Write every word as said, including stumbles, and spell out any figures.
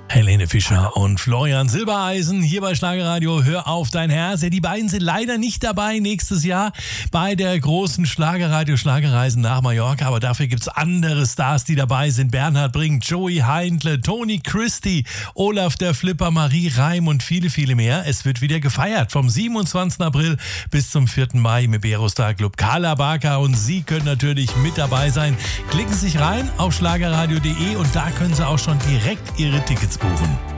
Helene Fischer und Florian Silbereisen hier bei Schlagerradio. Hör auf dein Herz. Ja, die beiden sind leider nicht dabei nächstes Jahr bei der großen Schlagerradio Schlagerreisen nach Mallorca. Aber dafür gibt's andere Stars, die dabei sind. Bernhard Brink, Joey Heindle, Toni Christie, Olaf der Flipper, Marie Reim und viele, viele mehr. Es wird wieder gefeiert vom siebenundzwanzigsten April bis zum vierten Mai im Iberostar Club Carla Barker. Und Sie können natürlich mit dabei sein. Klicken Sie sich rein auf schlagerradio punkt de und da können Sie auch schon direkt Ihre Tickets buchen.